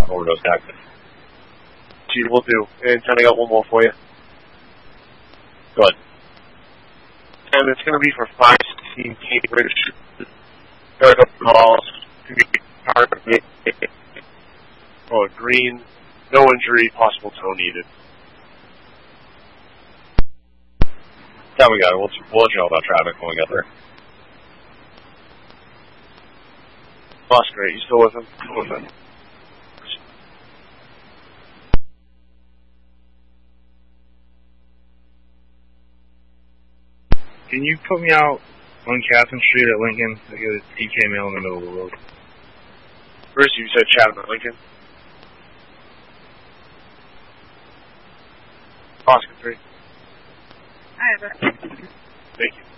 overdose taxi. Gee, we'll do. And I got one more for you. Good. And it's going to be for 516 Cambridge. There are calls to be part of it. Oh, green, no injury, possible tow needed. Yeah, we got it. We'll let you know about traffic when we get there. Oh, that's great. You still with him? Still with him. Can you put me out on Catherine Street at Lincoln? I got a DK mail in the middle of the road. First, you said Chatham at Lincoln. Oscar 3. I have it. Thank you.